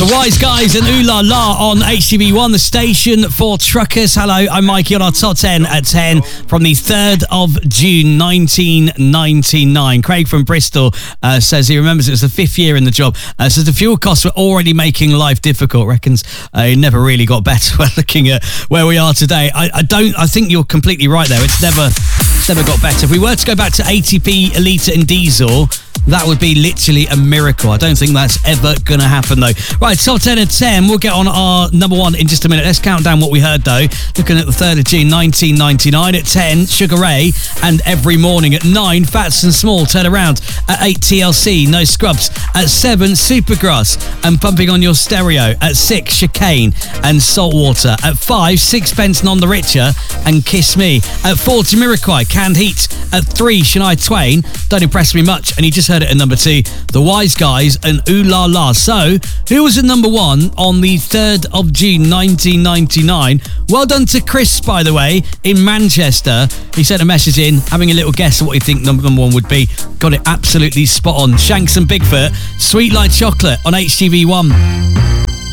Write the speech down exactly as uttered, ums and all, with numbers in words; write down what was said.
The Wise Guys and Ooh La La on H T V one, the station for truckers. Hello, I'm Mikey on our top ten at ten from the third of June nineteen ninety-nine. Craig from Bristol uh, says he remembers it was the fifth year in the job. Uh, says the fuel costs were already making life difficult. Reckons uh, it never really got better when looking at where we are today. I, I don't. I think you're completely right there. It's never, it's never got better. If we were to go back to eighty p a litre in diesel, that would be literally a miracle. I don't think that's ever going to happen, though. Right, top ten at ten. We'll get on our number one in just a minute. Let's count down what we heard, though. Looking at the third of June, nineteen ninety-nine. At ten, Sugar Ray and Every Morning. At nine, Fats and Small, Turn Around. At eight, T L C, No Scrubs. At seven, Supergrass and Pumping on Your Stereo. At six, Chicane and Saltwater. At five, Sixpence None the Richer and Kiss Me. At four, Jamiroquai, Canned Heat. At three, Shania Twain, Don't Impress Me Much. And you just heard it at number two, The Wise Guys and Ooh La La. So, who was at number one on the third of June nineteen ninety-nine? Well done to Chris, by the way, in Manchester. He sent a message in, having a little guess at what he think number, number one would be. Got it absolutely spot on. Shanks and Bigfoot, Sweet Like Chocolate on H T V one.